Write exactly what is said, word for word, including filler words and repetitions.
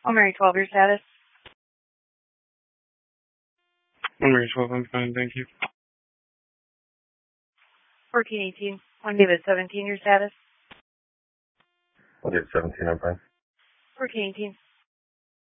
I'm Mary twelve, your status? I'm Mary twelve, I'm fine, thank you. fourteen eighteen. One David seventeen, your status? I'll get seventeen, I'm fine. fourteen eighteen.